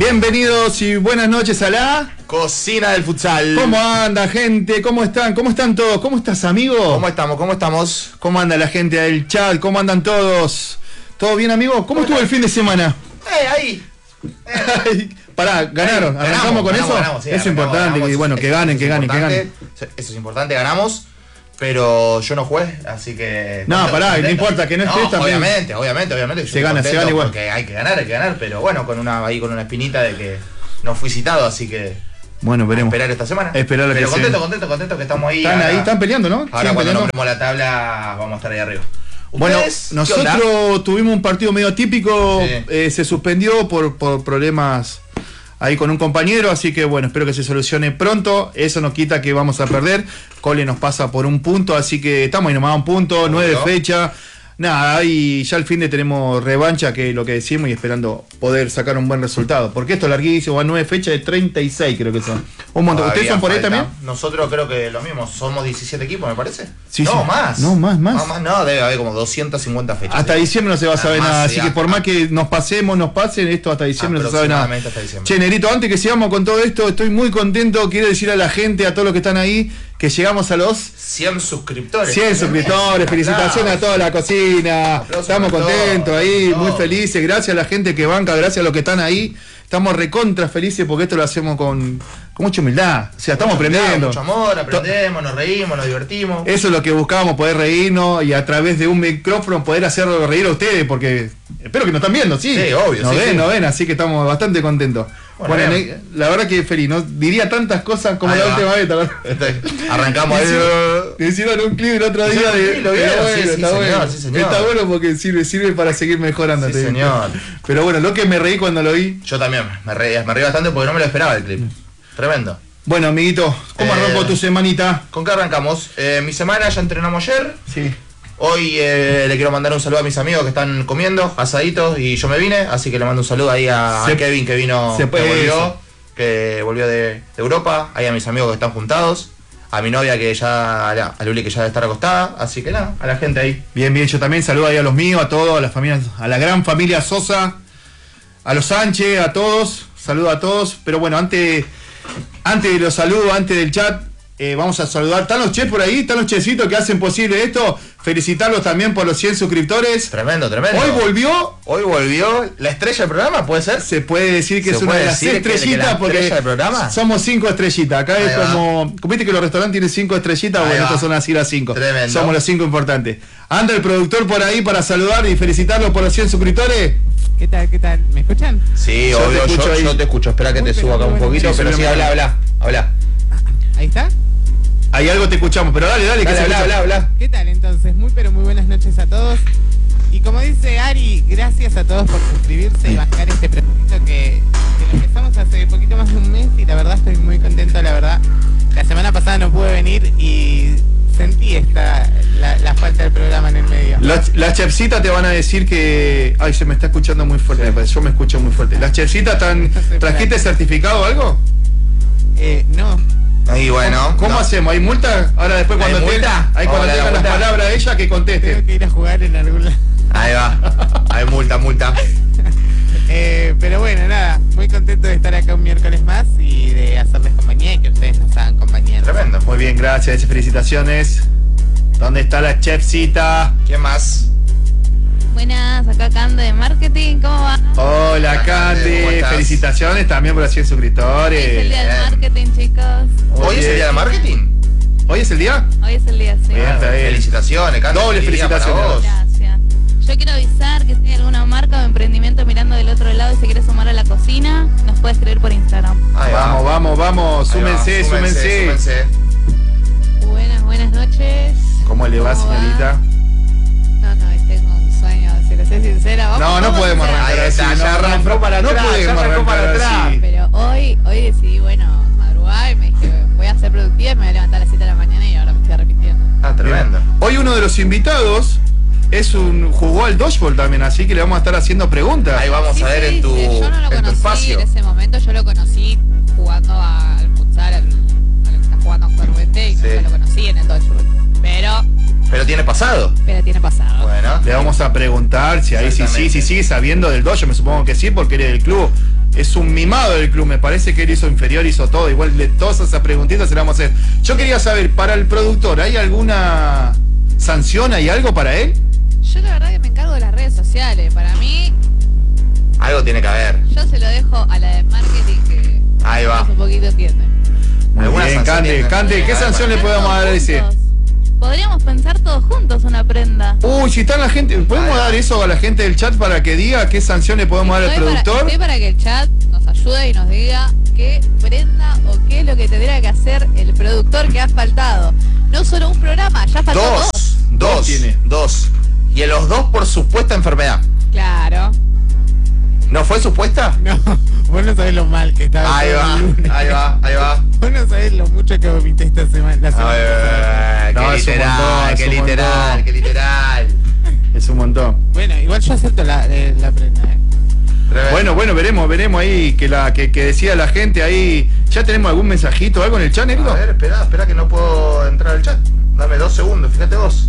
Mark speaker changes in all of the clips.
Speaker 1: Bienvenidos y buenas noches a la
Speaker 2: Cocina del Futsal.
Speaker 1: ¿Cómo anda, gente? ¿Cómo están? ¿Cómo están todos? ¿Cómo estás, amigo?
Speaker 2: ¿Cómo estamos? ¿Cómo estamos?
Speaker 1: ¿Cómo anda la gente del chat? ¿Cómo andan todos? ¿Todo bien, amigo? ¿Cómo estuvo el fin de semana?
Speaker 2: Ahí.
Speaker 1: Pará, ganaron. ¿Arrancamos con eso?
Speaker 2: Ganamos, sí,
Speaker 1: es importante,
Speaker 2: ganamos.
Speaker 1: Y bueno, que ganen, que ganen, que ganen.
Speaker 2: Eso es importante, ganamos. Pero yo no jugué, así que...
Speaker 1: No, pará, no importa, que no estés también.
Speaker 2: Obviamente.
Speaker 1: Se gana igual.
Speaker 2: Porque hay que ganar, pero bueno, con una espinita de que no fui citado, así que...
Speaker 1: Bueno, veremos.
Speaker 2: Esperar esta semana.
Speaker 1: Esperar a
Speaker 2: pero
Speaker 1: que
Speaker 2: contento que estamos ahí.
Speaker 1: Están ahí, están peleando, ¿no?
Speaker 2: Ahora cuando nombremos la tabla, vamos a estar ahí arriba.
Speaker 1: Bueno, nosotros tuvimos un partido medio atípico,
Speaker 2: sí.
Speaker 1: Se suspendió por problemas ahí con un compañero, así que bueno, espero que se solucione pronto. Eso no quita que vamos a perder. Cole nos pasa por un punto, así que estamos ahí nomás a un punto, 9 fechas. Nada, y ya al fin de tenemos revancha, que es lo que decimos, y esperando poder sacar un buen resultado. Porque esto es larguísimo, a 9 fechas de 36 creo que son. Un montón. ¿Ustedes son por ahí también?
Speaker 2: Nosotros creo que lo mismo, somos 17 equipos, me parece.
Speaker 1: Sí,
Speaker 2: no,
Speaker 1: sí.
Speaker 2: más.
Speaker 1: No, más.
Speaker 2: No, debe haber como 250 fechas.
Speaker 1: Hasta diciembre no se va a saber nada, así que por más que nos pasen, esto hasta diciembre no se sabe nada. Che, Nerito, antes que sigamos con todo esto, estoy muy contento, quiero decir a la gente, a todos los que están ahí, que llegamos a los
Speaker 2: 100 suscriptores.
Speaker 1: 100 suscriptores, felicitaciones a toda la cocina. Estamos contentos ahí, muy felices. Gracias a la gente que banca, gracias a los que están ahí. Estamos recontra felices porque esto lo hacemos con mucha humildad. O sea, estamos aprendiendo.
Speaker 2: Mucho amor, aprendemos, nos reímos, nos divertimos.
Speaker 1: Eso es lo que buscábamos, poder reírnos y a través de un micrófono poder hacerlo reír a ustedes, porque espero que nos están viendo, ¿sí?
Speaker 2: Sí, obvio.
Speaker 1: Nos ven, así que estamos bastante contentos. Bueno, la verdad que feliz, no diría tantas cosas como la última vez.
Speaker 2: Arrancamos ahí.
Speaker 1: Me hicieron un clip el otro día está bueno porque sirve para seguir mejorando.
Speaker 2: Sí, señor.
Speaker 1: Pero bueno, lo que me reí cuando lo vi.
Speaker 2: Yo también, me reí bastante porque no me lo esperaba el clip. Tremendo.
Speaker 1: Bueno, amiguito, ¿cómo arrancó tu semanita?
Speaker 2: ¿Con qué arrancamos? Mi semana ya entrenamos ayer.
Speaker 1: Sí.
Speaker 2: Hoy le quiero mandar un saludo a mis amigos que están comiendo asaditos y yo me vine, así que le mando un saludo ahí a Kevin que volvió de Europa, ahí a mis amigos que están juntados, a mi novia a Luli que ya debe estar acostada, así que nada, a la gente ahí.
Speaker 1: Bien, yo también saludo ahí a los míos, a todos, a las familias, a la gran familia Sosa, a los Sánchez, a todos, saludo a todos, pero bueno, antes de los saludos, antes del chat, vamos a saludar. ¿Están los chefs por ahí? ¿Están los chefcitos que hacen posible esto? Felicitarlos también por los 100 suscriptores.
Speaker 2: Tremendo. Hoy volvió la estrella del programa, ¿puede ser?
Speaker 1: Se puede decir que es una de las estrellitas porque
Speaker 2: del programa?
Speaker 1: Somos 5 estrellitas. Acá es como viste que los restaurantes tienen 5 estrellitas, bueno, estas son así las 5.
Speaker 2: Tremendo.
Speaker 1: Somos los 5 importantes. Anda el productor por ahí para saludar y felicitarlos por los 100 suscriptores.
Speaker 3: ¿Qué tal? ¿Me escuchan?
Speaker 2: Sí, obvio, yo te escucho. Espera que te suba acá un poquito, pero sí, habla.
Speaker 3: ¿Ahí está?
Speaker 1: Hay algo te escuchamos, pero dale,
Speaker 2: habla.
Speaker 3: ¿Qué tal entonces? Muy buenas noches a todos. Y como dice Ari, gracias a todos por suscribirse y bancar este proyecto que lo empezamos hace poquito más de un mes y la verdad estoy muy contento, la verdad. La semana pasada no pude venir y sentí la falta del programa en el medio.
Speaker 1: Las chefcitas te van a decir que... Ay, se me está escuchando muy fuerte, me parece. Yo me escucho muy fuerte. ¿Las chefcitas trajiste certificado o algo?
Speaker 3: No.
Speaker 2: Y bueno,
Speaker 1: ¿Cómo hacemos? ¿Hay multa? Ahora después cuando tengan las palabras de ella que conteste.
Speaker 3: Tengo que ir a jugar en algún lado.
Speaker 2: Ahí va. Hay multa.
Speaker 3: Pero bueno, nada, muy contento de estar acá un miércoles más y de hacerles compañía y que ustedes nos hagan compañía.
Speaker 2: Tremendo.
Speaker 1: Muy bien, gracias, felicitaciones. ¿Dónde está la chefcita?
Speaker 2: ¿Quién más?
Speaker 4: Buenas, acá Cande de Marketing, ¿cómo va?
Speaker 1: Hola Cande, felicitaciones también por los 100 suscriptores.
Speaker 4: Hoy es el día del marketing, chicos.
Speaker 2: ¿Hoy es el día del marketing?
Speaker 1: ¿Hoy es el día?
Speaker 4: Hoy es el día, sí.
Speaker 1: Bien,
Speaker 2: felicitaciones, Cande.
Speaker 1: Doble felicitaciones.
Speaker 4: Gracias. Yo quiero avisar que si hay alguna marca o emprendimiento mirando del otro lado y se quiere sumar a la cocina, nos puede escribir por Instagram.
Speaker 1: Vamos, súmense.
Speaker 4: Buenas noches.
Speaker 1: ¿Cómo le va, señorita?
Speaker 4: No, tengo un sueño, si le soy sincera.
Speaker 1: No podemos arrancar así.
Speaker 2: Ya arrancó para atrás.
Speaker 4: Pero hoy decidí, madrugar y me dije, voy a ser productiva y me voy a levantar a las 7 de la mañana y ahora me estoy arrepintiendo.
Speaker 2: Tremendo.
Speaker 1: Hoy uno de los invitados jugó al dodgeball también, así que le vamos a estar haciendo preguntas.
Speaker 2: Ahí vamos a ver en tu
Speaker 4: yo no lo conocí
Speaker 2: espacio.
Speaker 4: En ese momento, yo lo conocí jugando al futsal, a lo que está jugando actualmente, y no lo conocí en el dodgeball.
Speaker 2: Pero tiene pasado.
Speaker 1: Bueno, le vamos a preguntar si ahí sí sigue sabiendo del dojo, me supongo que sí, porque eres del club. es un mimado del club, me parece que él hizo inferior, hizo todo, igual todas esas preguntitas se las vamos a hacer. Yo quería saber, para el productor, ¿hay alguna sanción, hay algo para él?
Speaker 4: Yo la verdad que me encargo de las redes sociales. Para mí,
Speaker 2: Algo tiene que haber.
Speaker 4: yo se lo dejo a la de marketing que
Speaker 2: Ahí va.
Speaker 4: un poquito entiende.
Speaker 1: Muy
Speaker 2: Alguna
Speaker 1: bien,
Speaker 2: sanción
Speaker 1: Cande,
Speaker 2: tiene.
Speaker 1: Cande, ¿qué
Speaker 2: A ver,
Speaker 1: sanción le
Speaker 4: Pensar
Speaker 1: podemos
Speaker 4: todos
Speaker 1: dar a ese?
Speaker 4: juntos. Podríamos pensar todos juntos una prenda.
Speaker 1: Uy, si está la gente, ¿podemos
Speaker 2: Ahí va.
Speaker 1: dar eso a la gente del chat para que diga qué sanción le podemos dar al productor?
Speaker 4: Estoy para que el chat nos ayude y nos diga qué prenda o qué es lo que tendría que hacer el productor que ha faltado. No solo un programa, ya faltó dos.
Speaker 1: Dos tiene.
Speaker 2: Dos. Y en los dos por supuesta enfermedad.
Speaker 4: Claro.
Speaker 2: ¿No fue supuesta?
Speaker 3: No, vos no sabés lo mal que estaba.
Speaker 2: Ahí
Speaker 3: todo
Speaker 2: va,
Speaker 3: el lunes.
Speaker 2: ahí va, ahí va.
Speaker 3: Vos no sabés lo mucho que vomité esta semana. La semana pasada.
Speaker 1: No,
Speaker 2: Qué
Speaker 1: es un
Speaker 2: literal,
Speaker 1: montón,
Speaker 2: qué
Speaker 1: es un
Speaker 2: literal,
Speaker 1: montón.
Speaker 2: qué literal.
Speaker 1: Es un montón.
Speaker 3: Bueno, igual yo acepto la prenda,
Speaker 2: Tremendo.
Speaker 1: Bueno, veremos ahí que decida la gente ahí. ¿Ya tenemos algún mensajito, algo en el chat, Negro?
Speaker 2: A ver, espera que no puedo entrar al chat. Dame 2 segundos, fíjate vos.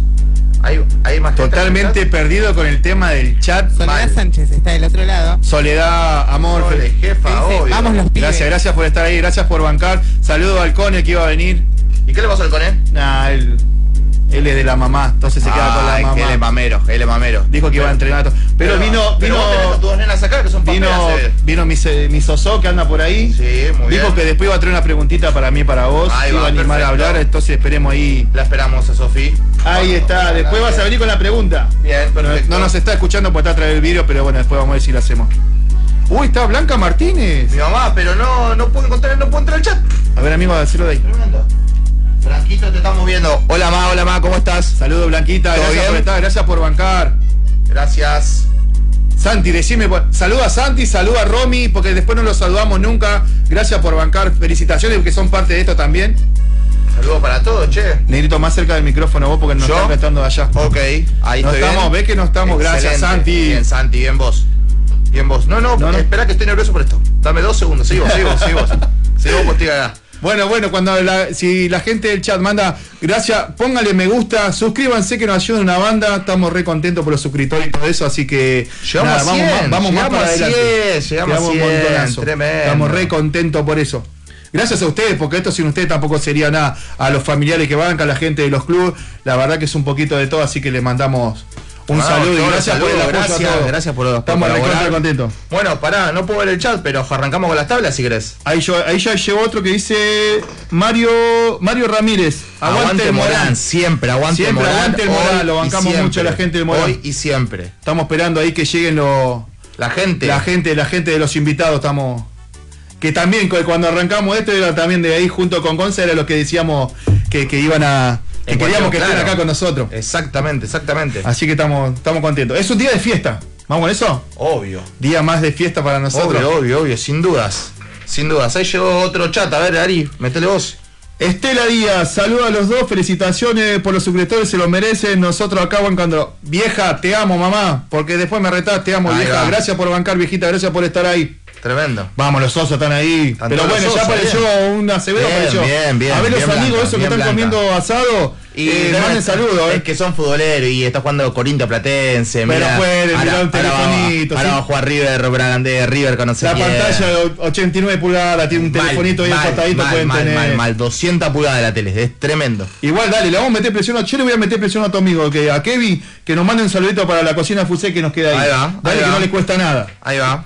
Speaker 2: Hay más gente en
Speaker 1: Totalmente
Speaker 2: el chat.
Speaker 1: perdido con el tema del chat.
Speaker 3: Soledad
Speaker 2: Mal.
Speaker 3: Sánchez está del otro lado.
Speaker 1: Soledad, amor.
Speaker 2: Sole, jefa,
Speaker 3: Dice,
Speaker 2: obvio.
Speaker 3: vamos los pibes.
Speaker 1: Gracias por estar ahí, gracias por bancar. Saludo al Cone que iba a venir.
Speaker 2: ¿Y qué le pasó al Cone?
Speaker 1: Nah, él es de la mamá, entonces se queda con la
Speaker 2: Ay,
Speaker 1: mamá.
Speaker 2: él es mamero.
Speaker 1: Dijo que iba a entrenar. Pero vino
Speaker 2: vos tenés a tus dos nenas acá que son paperas,
Speaker 1: vino mi Sosó que anda por ahí.
Speaker 2: Sí, muy bien.
Speaker 1: Dijo que después iba a traer una preguntita para mí y para vos.
Speaker 2: Ahí
Speaker 1: Iba
Speaker 2: va,
Speaker 1: a animar a
Speaker 2: perfecto.
Speaker 1: hablar, entonces esperemos ahí.
Speaker 2: La esperamos a Sofía.
Speaker 1: Ahí está, después vas a venir con la pregunta.
Speaker 2: Bien, perfecto.
Speaker 1: No nos está escuchando porque está atrás del vídeo, pero bueno, después vamos a ver si lo hacemos. Uy, está Blanca Martínez.
Speaker 2: Mi mamá, pero no puedo entrar al chat.
Speaker 1: A ver, amigo, decirlo de ahí.
Speaker 2: Tremendo. Franquito, te estamos viendo. Hola, ma, ¿cómo estás?
Speaker 1: Saludos, Blanquita,
Speaker 2: ¿Todo
Speaker 1: gracias
Speaker 2: bien?
Speaker 1: por estar, gracias por bancar.
Speaker 2: Gracias.
Speaker 1: Santi, decime, saluda a Santi, saluda a Romy, porque después no los saludamos nunca. Gracias por bancar, felicitaciones porque son parte de esto también.
Speaker 2: Saludos para todos, che.
Speaker 1: Negrito, más cerca del micrófono vos porque nos
Speaker 2: ¿Yo?
Speaker 1: están prestando de allá.
Speaker 2: Ok, ahí
Speaker 1: No
Speaker 2: estoy
Speaker 1: estamos,
Speaker 2: bien.
Speaker 1: ves que no estamos, gracias,
Speaker 2: Excelente.
Speaker 1: Santi.
Speaker 2: Bien, Santi, bien vos. Bien vos. No, espera que estoy nervioso por esto. Dame 2 segundos, sigo vos. Sigo vos, acá.
Speaker 1: Bueno, cuando si la gente del chat manda, gracias, póngale me gusta, suscríbanse que nos ayuda una banda, estamos re contentos por los suscriptores y todo eso, así que
Speaker 2: Llegamos a 100,
Speaker 1: vamos más para adelante.
Speaker 2: llegamos a
Speaker 1: un
Speaker 2: 100,
Speaker 1: montonazo.
Speaker 2: tremendo.
Speaker 1: Estamos re contentos por eso. Gracias a ustedes, porque esto sin ustedes tampoco sería nada. A los familiares que bancan, a la gente de los clubes, la verdad que es un poquito de todo, así que les mandamos un saludo y gracias por el apoyo a todos.
Speaker 2: Gracias por
Speaker 1: Estamos
Speaker 2: colaborar.
Speaker 1: recontra contentos.
Speaker 2: Bueno, pará, no puedo ver el chat, pero arrancamos con las tablas si querés.
Speaker 1: Ahí ya llegó otro que dice Mario Ramírez. Aguante el Morán.
Speaker 2: Siempre aguante
Speaker 1: Siempre
Speaker 2: Morán.
Speaker 1: aguante el Morán,
Speaker 2: hoy
Speaker 1: lo
Speaker 2: y
Speaker 1: bancamos
Speaker 2: siempre.
Speaker 1: mucho a la gente del Morán.
Speaker 2: Hoy y siempre.
Speaker 1: Estamos esperando ahí que lleguen
Speaker 2: La gente.
Speaker 1: la gente de los invitados. Estamos. Que también cuando arrancamos esto era también de ahí junto con Gonza, era los que decíamos que iban a. Que
Speaker 2: En
Speaker 1: queríamos que
Speaker 2: claro.
Speaker 1: estén acá con nosotros.
Speaker 2: Exactamente.
Speaker 1: Así que estamos contentos. Es un día de fiesta. ¿Vamos con eso?
Speaker 2: Obvio.
Speaker 1: Día más de fiesta para nosotros.
Speaker 2: Obvio, sin dudas. Ahí llegó otro chat, a ver, Ari, metele vos.
Speaker 1: Estela Díaz, saludos a los dos, felicitaciones por los suscriptores, se lo merecen. Nosotros acá bancando. Vieja, te amo, mamá, porque después me retás, te amo,
Speaker 2: Ahí
Speaker 1: vieja.
Speaker 2: va.
Speaker 1: Gracias por bancar, viejita, gracias por estar ahí.
Speaker 2: Tremendo.
Speaker 1: Vamos, los osos están ahí.
Speaker 2: Están
Speaker 1: Pero
Speaker 2: todos
Speaker 1: bueno,
Speaker 2: los
Speaker 1: ya
Speaker 2: osos,
Speaker 1: apareció un Acevedo,
Speaker 2: Bien,
Speaker 1: apareció.
Speaker 2: bien,
Speaker 1: a ver los
Speaker 2: bien
Speaker 1: amigos
Speaker 2: blanca,
Speaker 1: esos que
Speaker 2: bien
Speaker 1: están
Speaker 2: blanca.
Speaker 1: comiendo asado, manden saludos,
Speaker 2: Es que son futboleros y está jugando Corinthians Platense.
Speaker 1: Pero pueden mirar un telefonito,
Speaker 2: Ahora
Speaker 1: sí.
Speaker 2: va a jugar River con no sé
Speaker 1: La
Speaker 2: quién.
Speaker 1: pantalla de 89 pulgadas, tiene un telefonito ahí acostadito, pueden tener.
Speaker 2: mal, 200 pulgadas de la tele, es tremendo.
Speaker 1: Igual, dale, le vamos a meter presión. Yo le voy a meter presión a tu amigo, a Kevin, que nos mande un saludito para la cocina Fusé que nos queda ahí.
Speaker 2: Ahí va,
Speaker 1: Dale,
Speaker 2: ahí
Speaker 1: que
Speaker 2: va.
Speaker 1: no le cuesta nada.
Speaker 2: Ahí va.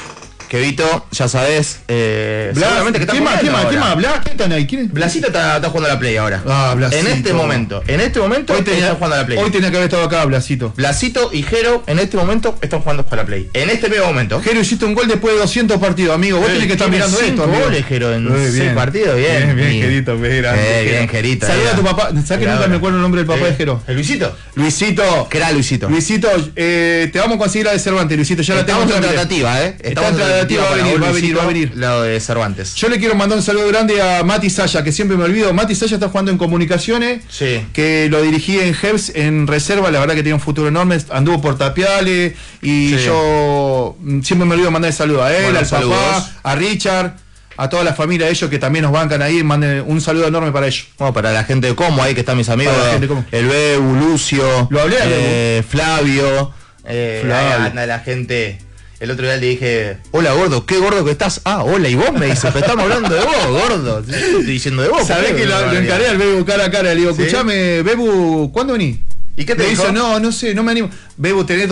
Speaker 2: Kevito, ya sabés,
Speaker 1: Blas,
Speaker 2: seguramente que está
Speaker 1: ¿Quién más?
Speaker 2: jugando ahora.
Speaker 1: ¿Blas? ¿Quién están ahí? ¿Quién es?
Speaker 2: Blasito está jugando a la Play ahora.
Speaker 1: Ah, Blasito.
Speaker 2: En este momento
Speaker 1: Hoy
Speaker 2: está jugando a la Play.
Speaker 1: Hoy tenía que haber estado acá, Blasito.
Speaker 2: Blasito y Jero en este momento están jugando a la Play. En este mismo momento.
Speaker 1: Jero, hiciste un gol después de 200 partidos, amigo. Vos tenés que estar
Speaker 2: tiene
Speaker 1: mirando
Speaker 2: 5
Speaker 1: esto, amigo.
Speaker 2: goles, Jero, en
Speaker 1: Bien.
Speaker 2: 6 partidos. Bien,
Speaker 1: Bien, Jerito,
Speaker 2: Bien, Jerito.
Speaker 1: Saluda a tu papá. ¿Sabes que nunca me acuerdo el nombre del papá de Jero?
Speaker 2: ¿El Luisito?
Speaker 1: Luisito.
Speaker 2: ¿Qué era Luisito?
Speaker 1: Luisito, te vamos a conseguir la de Cervantes, Luisito. Ya la
Speaker 2: Estamos
Speaker 1: tengo
Speaker 2: en
Speaker 1: en
Speaker 2: tratativa,
Speaker 1: Está en tratativa, va a
Speaker 2: para
Speaker 1: venir,
Speaker 2: vos,
Speaker 1: va a venir,
Speaker 2: Luisito,
Speaker 1: va a venir.
Speaker 2: Lo de Cervantes.
Speaker 1: Yo le quiero mandar un saludo grande a Mati Saya, que siempre me olvido. Mati Saya está jugando en Comunicaciones,
Speaker 2: Sí.
Speaker 1: que lo dirigí en Heps en reserva, la verdad que tiene un futuro enorme, anduvo por Tapiales y
Speaker 2: Sí.
Speaker 1: yo siempre me olvido mandar el saludo a él,
Speaker 2: Bueno,
Speaker 1: al
Speaker 2: saludos.
Speaker 1: papá, a Richard, a toda la familia de ellos que también nos bancan ahí, manden un saludo enorme para ellos.
Speaker 2: Bueno, para la gente de Como, ahí que están mis amigos,
Speaker 1: Para la gente de Como.
Speaker 2: el Bebu, Lucio,
Speaker 1: Lo hablé al
Speaker 2: Flavio,
Speaker 1: Flavio.
Speaker 2: ahí anda la gente. El otro día le dije, hola gordo, qué gordo que estás. Ah, hola, y vos me dice, pero estamos hablando de vos, gordo. Estoy diciendo de vos.
Speaker 1: Sabés que lo encaré al Bebu cara a cara. Le digo,
Speaker 2: ¿Sí?
Speaker 1: escuchame, Bebu, ¿cuándo venís?
Speaker 2: ¿Y qué te
Speaker 1: Me
Speaker 2: dijo?
Speaker 1: dice, no sé, no me animo. Bebu, tenés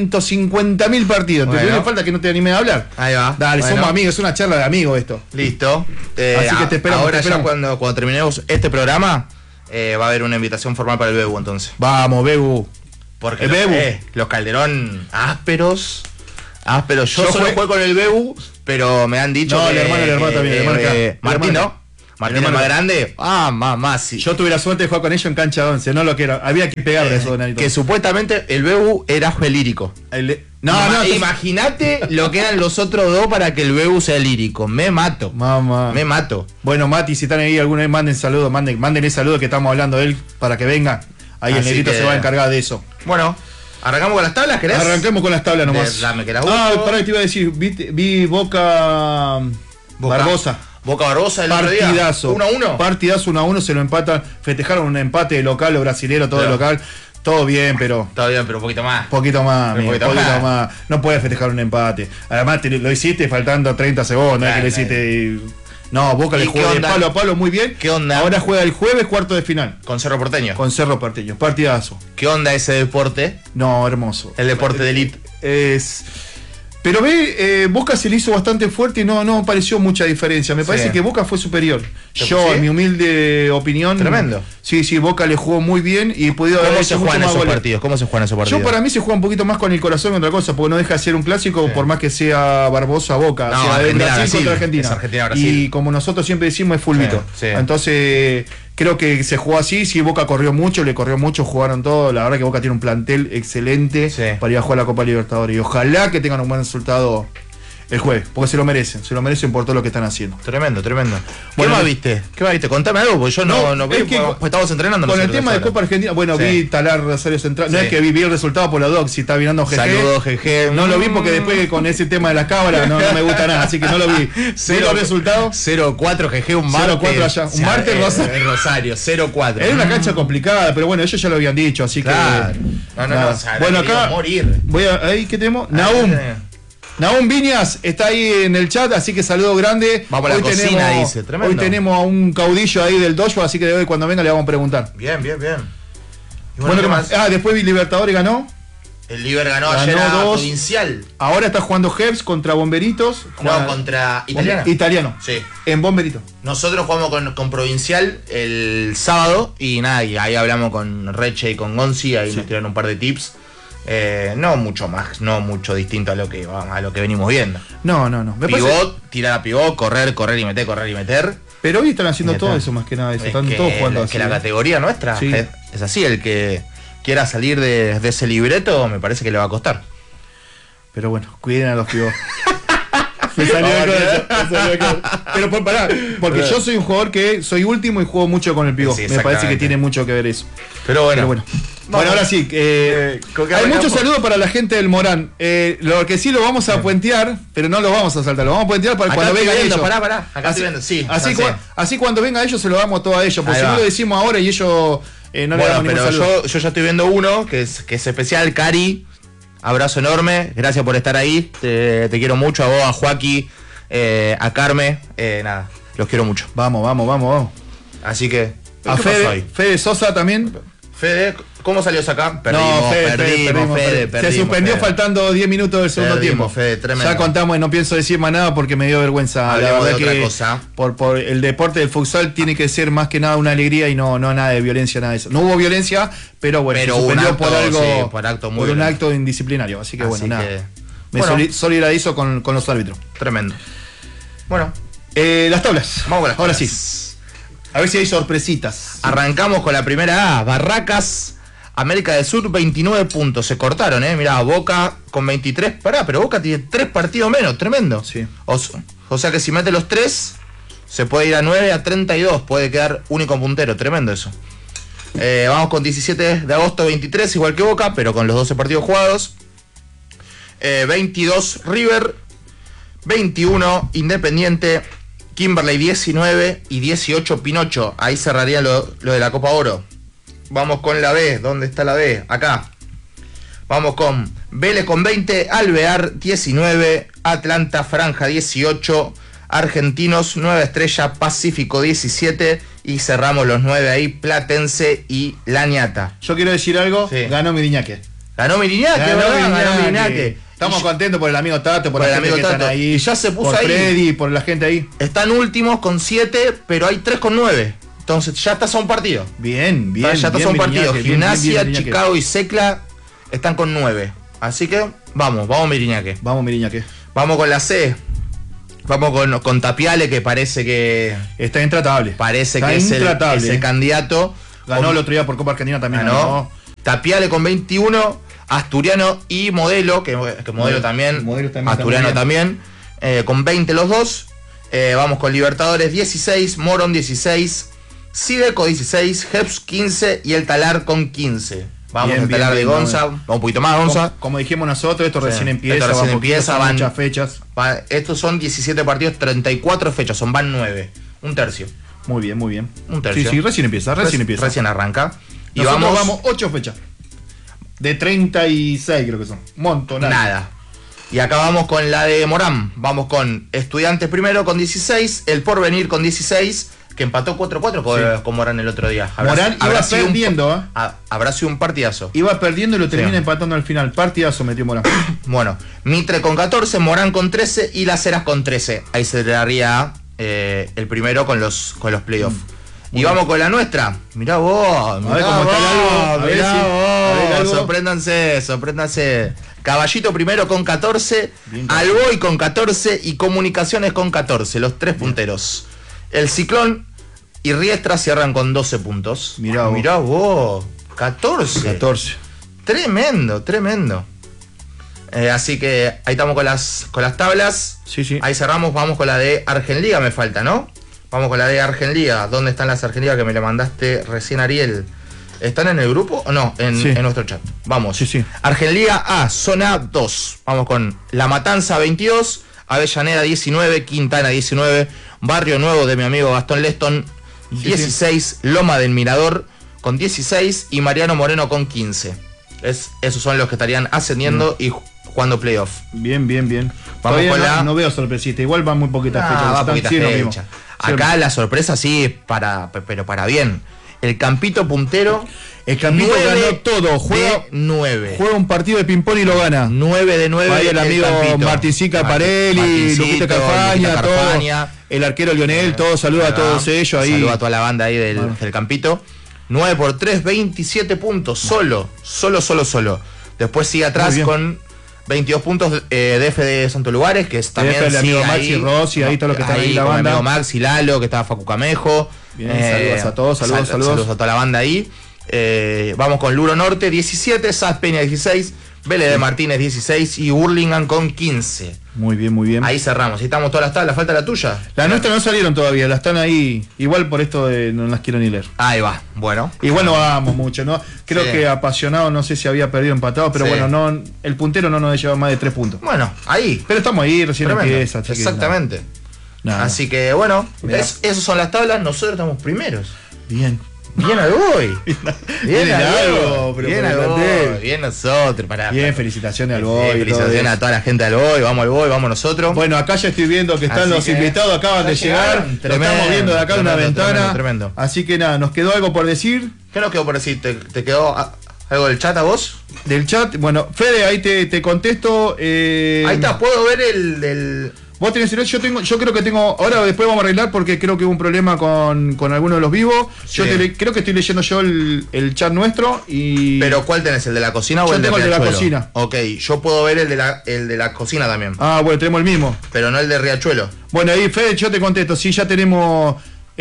Speaker 1: 250.000 partidos.
Speaker 2: Bueno.
Speaker 1: Te le falta que no te animes a hablar.
Speaker 2: Ahí va.
Speaker 1: Dale,
Speaker 2: Bueno.
Speaker 1: somos amigos, es una charla de amigos esto.
Speaker 2: Listo.
Speaker 1: Así que te esperamos,
Speaker 2: Ahora
Speaker 1: te
Speaker 2: ya
Speaker 1: esperamos.
Speaker 2: cuando terminemos este programa, va a haber una invitación formal para el Bebu entonces.
Speaker 1: Vamos, Bebu.
Speaker 2: Porque
Speaker 1: Bebu.
Speaker 2: los Calderón ásperos. Yo
Speaker 1: Yo
Speaker 2: solo
Speaker 1: jugué-
Speaker 2: juego con el Bebu, pero me han dicho
Speaker 1: No,
Speaker 2: que...
Speaker 1: el hermano también, el hermano acá. El
Speaker 2: Martín,
Speaker 1: hermano.
Speaker 2: ¿no? Martín,
Speaker 1: El
Speaker 2: el
Speaker 1: hermano.
Speaker 2: más grande. Ah, mamá, sí.
Speaker 1: Yo tuve la suerte de jugar con ellos en cancha 11, no lo quiero. Había que pegarle eso, Donadito.
Speaker 2: Que supuestamente el Bebu era lírico.
Speaker 1: No,
Speaker 2: Imagínate lo que eran los otros dos para que el Bebu sea lírico. Me mato.
Speaker 1: Mamá.
Speaker 2: Me mato.
Speaker 1: Bueno, Mati, si están ahí alguna vez, manden saludos, mándenle saludos que estamos hablando de él para que venga. Ahí el
Speaker 2: Así
Speaker 1: negrito
Speaker 2: que-
Speaker 1: se va a encargar de eso.
Speaker 2: Bueno, arrancamos con las tablas, ¿querés?
Speaker 1: Arranquemos con las tablas nomás.
Speaker 2: Dame que las
Speaker 1: Ah,
Speaker 2: busco.
Speaker 1: pará, te iba a decir, vi Boca Barbosa.
Speaker 2: Boca Barbosa el otro día.
Speaker 1: Partidazo.
Speaker 2: 1-1.
Speaker 1: Partidazo 1-1, se lo empatan. Festejaron un empate local, lo brasilero, todo
Speaker 2: Claro.
Speaker 1: local. Todo bien, pero
Speaker 2: Está bien, pero un poquito más.
Speaker 1: poquito más,
Speaker 2: Un
Speaker 1: amigo,
Speaker 2: poquito
Speaker 1: poquito
Speaker 2: más.
Speaker 1: más. No puedes festejar un empate. Además, lo hiciste faltando 30 segundos, no es que lo
Speaker 2: Claro,
Speaker 1: hiciste. No, Boca le
Speaker 2: ¿Y
Speaker 1: jugó
Speaker 2: qué
Speaker 1: de
Speaker 2: onda?
Speaker 1: palo a palo muy bien.
Speaker 2: ¿Qué onda?
Speaker 1: Ahora juega el jueves, cuarto de final.
Speaker 2: Con Cerro Porteño.
Speaker 1: Con Cerro Porteño. Partidazo.
Speaker 2: ¿Qué onda ese deporte?
Speaker 1: No, hermoso.
Speaker 2: El deporte de elite.
Speaker 1: Es. Pero Boca se le hizo bastante fuerte y no pareció mucha diferencia. Me parece
Speaker 2: Sí.
Speaker 1: que Boca fue superior.
Speaker 2: ¿Sí?
Speaker 1: Yo, en mi humilde opinión.
Speaker 2: Tremendo.
Speaker 1: Sí, Boca le jugó muy bien y pudo haber
Speaker 2: ¿Cómo
Speaker 1: hecho
Speaker 2: se
Speaker 1: mucho
Speaker 2: juegan
Speaker 1: más
Speaker 2: esos
Speaker 1: goles.
Speaker 2: partidos? ¿Cómo se juegan esos partidos?
Speaker 1: Yo para mí se juega un poquito más con el corazón que otra cosa, porque no deja de ser un clásico,
Speaker 2: Sí.
Speaker 1: por más que sea Barbosa Boca,
Speaker 2: No,
Speaker 1: o sea, de
Speaker 2: Argentina,
Speaker 1: Brasil
Speaker 2: Brasil.
Speaker 1: contra Argentina.
Speaker 2: Es Argentina-Brasil.
Speaker 1: Y como nosotros siempre decimos, es fulbito.
Speaker 2: Sí, sí.
Speaker 1: Entonces, creo que se jugó así, sí, Boca corrió mucho, jugaron todo. La verdad que Boca tiene un plantel excelente
Speaker 2: Sí.
Speaker 1: para ir a jugar la Copa Libertadores. Y ojalá que tengan un buen resultado el jueves, porque se lo merecen por todo lo que están haciendo.
Speaker 2: Tremendo.
Speaker 1: Bueno,
Speaker 2: ¿Qué más viste? Contame algo, porque yo no vi,
Speaker 1: es que
Speaker 2: pues estamos entrenando.
Speaker 1: con el
Speaker 2: nosotros
Speaker 1: tema de
Speaker 2: ahora.
Speaker 1: Copa Argentina, bueno,
Speaker 2: Sí.
Speaker 1: vi Talar Rosario Central, no
Speaker 2: Sí.
Speaker 1: es que vi el resultado por la doc, si está mirando GG.
Speaker 2: Saludos, GG.
Speaker 1: No lo vi porque después con ese tema de las cámaras no me gusta nada, así que no lo vi. Vi los resultados.
Speaker 2: 0-4 GG, un martes.
Speaker 1: 0-4 allá. Un martes, Rosario.
Speaker 2: Rosario, 0-4.
Speaker 1: Era una cancha complicada, pero bueno, ellos ya lo habían dicho, así
Speaker 2: Claro.
Speaker 1: que.
Speaker 2: No,
Speaker 1: nada.
Speaker 2: o sea,
Speaker 1: Bueno,
Speaker 2: la quería
Speaker 1: acá.
Speaker 2: morir.
Speaker 1: Voy a, ahí, ¿qué tenemos?
Speaker 2: Ah,
Speaker 1: Naum Viñas está ahí en el chat, así que saludo grande.
Speaker 2: Vamos a la cocina, dice. Tremendo.
Speaker 1: Hoy tenemos a un caudillo ahí del dojo, así que de hoy cuando venga le vamos a preguntar.
Speaker 2: Bien. Y
Speaker 1: Bueno, ¿qué más? Después vi Libertadores ganó.
Speaker 2: El Liver ganó
Speaker 1: Ganó
Speaker 2: ayer a
Speaker 1: 2.
Speaker 2: Provincial.
Speaker 1: Ahora está jugando Herbs contra Bomberitos.
Speaker 2: No, contra Italiano.
Speaker 1: Italiano.
Speaker 2: Sí.
Speaker 1: En Bomberito.
Speaker 2: Nosotros jugamos con Provincial el sábado y nada, y ahí hablamos con Reche y con Gonzi, ahí nos tiraron un par de tips. No mucho más, no mucho distinto a lo que venimos viendo.
Speaker 1: No. Me parece-
Speaker 2: Pivot, tirar a pivot, correr y meter.
Speaker 1: Pero hoy están haciendo
Speaker 2: Y
Speaker 1: todo
Speaker 2: está.
Speaker 1: eso más que nada. Eso.
Speaker 2: Es
Speaker 1: Están
Speaker 2: que,
Speaker 1: todos jugando
Speaker 2: es
Speaker 1: así.
Speaker 2: que la categoría nuestra
Speaker 1: Sí.
Speaker 2: es así, el que quiera salir de ese libreto me parece que le va a costar.
Speaker 1: Pero bueno, cuiden a los pibos. Me salió con eso, me salió con- Pero pará, porque yo soy un jugador que soy último y juego mucho con el pivot.
Speaker 2: Sí,
Speaker 1: Me parece que
Speaker 2: exactamente.
Speaker 1: tiene mucho que ver eso.
Speaker 2: Pero bueno.
Speaker 1: Pero bueno. Bueno, ahora sí.
Speaker 2: ¿con qué
Speaker 1: Hay
Speaker 2: arrancamos?
Speaker 1: muchos saludos para la gente del Morán. Lo que sí lo vamos a puentear, pero no lo vamos a saltar. Lo vamos a puentear para
Speaker 2: Acá
Speaker 1: cuando
Speaker 2: estoy
Speaker 1: vengan
Speaker 2: viendo,
Speaker 1: ellos.
Speaker 2: pará. Acá estoy viendo, sí.
Speaker 1: Así,
Speaker 2: ya sé.
Speaker 1: así cuando venga ellos se lo damos todo a ellos. Porque
Speaker 2: Ahí
Speaker 1: si
Speaker 2: va.
Speaker 1: no lo decimos ahora y ellos no le
Speaker 2: Bueno,
Speaker 1: damos ningún
Speaker 2: pero
Speaker 1: saludo.
Speaker 2: yo ya estoy viendo uno que es especial, Cari. Abrazo enorme, gracias por estar ahí. Te quiero mucho, a vos, a Joaquín, a Carme. Nada, los quiero mucho.
Speaker 1: Vamos.
Speaker 2: Así que.
Speaker 1: A
Speaker 2: ¿qué pasó ahí?
Speaker 1: Fede Sosa también.
Speaker 2: Fede, ¿cómo salió acá?
Speaker 1: Perdimos. Se suspendió
Speaker 2: Fede.
Speaker 1: faltando 10 minutos del segundo
Speaker 2: Perdimos,
Speaker 1: tiempo.
Speaker 2: Fede, tremendo.
Speaker 1: Ya contamos y no pienso decir más nada porque me dio vergüenza.
Speaker 2: Hablemos
Speaker 1: la verdad
Speaker 2: de otra
Speaker 1: que
Speaker 2: cosa.
Speaker 1: por el deporte del futsal tiene que ser más que nada una alegría y no nada de violencia, nada de eso. No hubo violencia, pero bueno,
Speaker 2: Pero
Speaker 1: se suspendió
Speaker 2: un acto,
Speaker 1: por algo,
Speaker 2: sí, por acto muy
Speaker 1: por un
Speaker 2: violento.
Speaker 1: acto indisciplinario. Así que bueno,
Speaker 2: Así
Speaker 1: nada.
Speaker 2: que,
Speaker 1: Me
Speaker 2: bueno.
Speaker 1: solidarizo con los árbitros.
Speaker 2: Tremendo. Bueno,
Speaker 1: Las tablas.
Speaker 2: vamos con las
Speaker 1: Ahora
Speaker 2: tablas.
Speaker 1: sí. A ver si hay sorpresitas.
Speaker 2: Arrancamos con la primera A, Barracas, América del Sur, 29 puntos. Se cortaron, mirá, Boca con 23. Pará, pero Boca tiene 3 partidos menos, tremendo.
Speaker 1: Sí.
Speaker 2: O sea que si mete los 3, se puede ir a 9, a 32. Puede quedar único puntero, tremendo eso. Vamos con 17 de agosto, 23, igual que Boca, pero con los 12 partidos jugados. 22 River, 21 Independiente, Kimberley 19 y 18 Pinocho. Ahí cerraría lo de la Copa Oro. Vamos con la B. ¿Dónde está la B? Acá. Vamos con Vélez con 20, Alvear 19, Atlanta Franja 18, Argentinos 9 Estrella, Pacífico 17 y cerramos los 9 ahí, Platense y La Ñata.
Speaker 1: Yo quiero decir algo,
Speaker 2: Sí.
Speaker 1: ganó Miriñaque.
Speaker 2: Ganó Miriñaque, ganó Miriñaque.
Speaker 1: Estamos contentos por el amigo Tato, por
Speaker 2: Por
Speaker 1: la
Speaker 2: el
Speaker 1: gente
Speaker 2: amigo
Speaker 1: que
Speaker 2: Tato.
Speaker 1: están ahí.
Speaker 2: Y ya se puso
Speaker 1: por
Speaker 2: ahí.
Speaker 1: Freddy, por la gente ahí.
Speaker 2: Están últimos con 7, pero hay 3 con 9. Entonces ya estás a un partido.
Speaker 1: Bien, bien.
Speaker 2: Ya estás
Speaker 1: bien,
Speaker 2: a un partido.
Speaker 1: Miriñaque, bien,
Speaker 2: Gimnasia,
Speaker 1: bien, Miriñaque.
Speaker 2: Chicago y Secla están con 9. Así que vamos Miriñaque.
Speaker 1: Vamos, Miriñaque.
Speaker 2: Vamos con la C. Vamos con Tapiale, que parece que
Speaker 1: Está intratable.
Speaker 2: Parece
Speaker 1: Está
Speaker 2: que es
Speaker 1: intratable.
Speaker 2: el candidato.
Speaker 1: Ganó el otro día por Copa Argentina también.
Speaker 2: Ganó. Tapiale con 21, Asturiano y Modelo, que Modelo también,
Speaker 1: Modelo también
Speaker 2: Asturiano
Speaker 1: está muy
Speaker 2: también, con 20 los dos. Vamos con Libertadores 16, Morón 16, Sideco 16, Heps 15 y el Talar con 15. Vamos
Speaker 1: Bien,
Speaker 2: al
Speaker 1: bien,
Speaker 2: Talar
Speaker 1: bien,
Speaker 2: de Gonza,
Speaker 1: bien.
Speaker 2: vamos un poquito más Gonza.
Speaker 1: Como dijimos nosotros, esto
Speaker 2: Sí,
Speaker 1: recién empieza.
Speaker 2: esto recién
Speaker 1: va poquito,
Speaker 2: empieza,
Speaker 1: son
Speaker 2: van-
Speaker 1: muchas fechas.
Speaker 2: Estos son 17 partidos, 34 fechas, van 9, un tercio.
Speaker 1: Muy bien, muy bien.
Speaker 2: Un tercio.
Speaker 1: Sí, recién empieza, recién empieza.
Speaker 2: Recién arranca. Y
Speaker 1: Nosotros
Speaker 2: vamos
Speaker 1: 8 fechas. De 36 creo que son. Montonal.
Speaker 2: nada. Y acá vamos con la de Morán. Vamos con Estudiantes primero con 16, El Porvenir con 16, que empató 4-4 con Morán el otro día.
Speaker 1: Morán iba
Speaker 2: sido
Speaker 1: perdiendo,
Speaker 2: habrá sido un partidazo.
Speaker 1: Iba perdiendo y lo termina
Speaker 2: Sí.
Speaker 1: empatando al final. Partidazo metió Morán.
Speaker 2: Bueno, Mitre con 14, Morán con 13 y Las Heras con 13. Ahí se le daría el primero con los playoffs. Y vamos con la nuestra. Mirá vos, mirá
Speaker 1: cómo está el algo, a ver
Speaker 2: mirá
Speaker 1: si- a ver
Speaker 2: vos.
Speaker 1: algo.
Speaker 2: Sorpréndanse. Caballito primero con 14,
Speaker 1: Bien,
Speaker 2: Alboy con 14 y Comunicaciones con 14, los 3 punteros. El Ciclón y Riestra cierran con 12 puntos.
Speaker 1: Mirá vos.
Speaker 2: Mirá vos, 14.
Speaker 1: 14.
Speaker 2: Tremendo. Así que ahí estamos con las tablas.
Speaker 1: Sí, sí.
Speaker 2: Ahí cerramos, vamos con la de Argenliga, me falta, ¿no? Vamos con la de Argenliga. ¿Dónde están las Argenligas que me la mandaste recién, Ariel? ¿Están en el grupo o no? En nuestro chat. Vamos.
Speaker 1: Sí, sí.
Speaker 2: Argenliga A, zona 2. Vamos con La Matanza 22, Avellaneda 19, Quintana 19, Barrio Nuevo de mi amigo Gastón Leston 16, Loma del Mirador con 16 y Mariano Moreno con 15. Esos son los que estarían ascendiendo y jugando playoff.
Speaker 1: Bien.
Speaker 2: Vamos
Speaker 1: Todavía
Speaker 2: con la-
Speaker 1: no veo sorpresita. Igual van muy poquitas fechas.
Speaker 2: Va
Speaker 1: Están-
Speaker 2: poquita
Speaker 1: sí, lo mismo.
Speaker 2: fecha.
Speaker 1: Sí, lo
Speaker 2: Acá
Speaker 1: mismo.
Speaker 2: la sorpresa sí, pero para bien. El Campito puntero.
Speaker 1: El Campito
Speaker 2: 9
Speaker 1: ganó todo. Juega
Speaker 2: de 9.
Speaker 1: un partido de ping-pong y lo gana.
Speaker 2: 9 de 9.
Speaker 1: Ahí el amigo Martincica Parelli, Luquita Carfaña, todo. El arquero Lionel, todos saludos a todos ellos ahí.
Speaker 2: Saludos a toda la banda ahí
Speaker 1: Bueno.
Speaker 2: del Campito. 9 por 3, 27 puntos. Solo. Después sigue
Speaker 1: Muy
Speaker 2: atrás
Speaker 1: bien.
Speaker 2: con 22 puntos DF de Santo Lugares, que es también
Speaker 1: DF, el amigo
Speaker 2: sigue
Speaker 1: Maxi Rossi, ahí todos los que están ahí, la
Speaker 2: con
Speaker 1: banda.
Speaker 2: el amigo Maxi, Lalo, que estaba Facu Camejo.
Speaker 1: Bien, saludos a todos, saludos.
Speaker 2: Saludos a toda la banda ahí. Vamos con Luro Norte 17, Saz Peña 16, Vélez de Martínez 16 y Hurlingham con 15.
Speaker 1: Muy bien.
Speaker 2: Ahí cerramos. Ahí estamos todas las tablas. Falta la tuya.
Speaker 1: Las nuestras no salieron todavía, las están ahí. Igual por esto no las quiero ni leer.
Speaker 2: Ahí va. Bueno.
Speaker 1: Igual no vamos mucho, ¿no? Creo
Speaker 2: Sí.
Speaker 1: que apasionado, no sé si había perdido empatado, pero
Speaker 2: Sí.
Speaker 1: bueno, no, el puntero no nos lleva más de 3 puntos.
Speaker 2: Bueno, ahí.
Speaker 1: Pero estamos ahí, recién
Speaker 2: Tremendo.
Speaker 1: empieza. así que
Speaker 2: Exactamente.
Speaker 1: nada.
Speaker 2: Así que bueno,
Speaker 1: Mirá.
Speaker 2: esas son las tablas. Nosotros estamos primeros.
Speaker 1: Bien.
Speaker 2: Bien al boy.
Speaker 1: Bien algo, pero
Speaker 2: bien
Speaker 1: por
Speaker 2: al
Speaker 1: el
Speaker 2: boy.
Speaker 1: plantel.
Speaker 2: Bien nosotros.
Speaker 1: Bien, felicitaciones al Boy. y todo
Speaker 2: Felicitaciones
Speaker 1: eso.
Speaker 2: a toda la gente del boy. Vamos al boy, vamos nosotros.
Speaker 1: Bueno, acá ya estoy viendo que están
Speaker 2: Así
Speaker 1: los
Speaker 2: que
Speaker 1: invitados, acaban de
Speaker 2: ya
Speaker 1: llegar.
Speaker 2: llegaron.
Speaker 1: Lo
Speaker 2: Tremendo,
Speaker 1: estamos viendo de acá de una
Speaker 2: tremendo,
Speaker 1: ventana.
Speaker 2: tremendo.
Speaker 1: Así que nada, nos quedó algo por decir
Speaker 2: ¿Qué nos quedó por decir? ¿Te quedó algo del chat a vos?
Speaker 1: del chat. Bueno, Fede, ahí te contesto.
Speaker 2: Ahí está, puedo ver el del.
Speaker 1: Vos tenés el yo creo que tengo. Ahora después vamos a arreglar porque creo que hubo un problema con alguno de los vivos. Yo
Speaker 2: Sí.
Speaker 1: creo que estoy leyendo yo el chat nuestro y.
Speaker 2: Pero ¿cuál tenés? ¿El de la cocina o
Speaker 1: Yo
Speaker 2: el de
Speaker 1: tengo el de la
Speaker 2: Riachuelo?
Speaker 1: cocina.
Speaker 2: Ok, yo puedo ver el de la cocina también.
Speaker 1: Ah, bueno, tenemos el mismo.
Speaker 2: Pero no el de Riachuelo.
Speaker 1: Bueno, ahí Fede, yo te contesto. Sí, ya tenemos.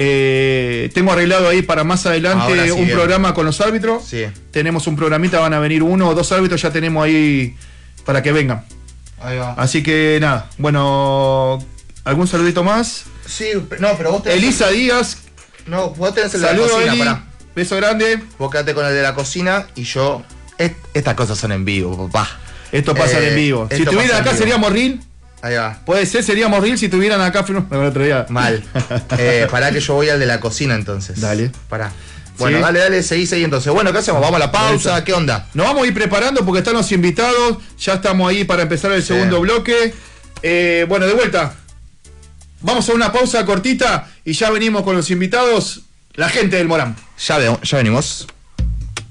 Speaker 1: Tengo arreglado ahí para más adelante
Speaker 2: Ahora sí,
Speaker 1: un
Speaker 2: bien.
Speaker 1: programa con los árbitros.
Speaker 2: Sí.
Speaker 1: Tenemos un programita, van a venir 1 o 2 árbitros, ya tenemos ahí para que vengan.
Speaker 2: Ahí va.
Speaker 1: Así que nada, bueno, ¿algún saludito más?
Speaker 2: Sí, no, pero vos tenés.
Speaker 1: Elisa Díaz,
Speaker 2: No, vos tenés el de la
Speaker 1: saludos
Speaker 2: cocina,
Speaker 1: Eli,
Speaker 2: pará.
Speaker 1: beso grande.
Speaker 2: Vos quedate con el de la cocina y yo. Estas cosas son en vivo, papá.
Speaker 1: Esto pasa en vivo. Si
Speaker 2: esto
Speaker 1: estuvieran
Speaker 2: pasa en
Speaker 1: acá
Speaker 2: vivo.
Speaker 1: seríamos Reel.
Speaker 2: Ahí va.
Speaker 1: Puede ser, seríamos Reel si estuvieran acá. El otro día.
Speaker 2: Mal. Pará que yo voy al de la cocina entonces.
Speaker 1: Dale.
Speaker 2: Pará. Bueno,
Speaker 1: Sí.
Speaker 2: dale, seguí entonces. Bueno, ¿qué hacemos? ¿Vamos a la pausa? ¿Qué onda?
Speaker 1: Nos vamos a ir preparando porque están los invitados. Ya estamos ahí para empezar el segundo bloque. Bueno, de vuelta. Vamos a una pausa cortita y ya venimos con los invitados. La gente del Morán.
Speaker 2: Ya venimos.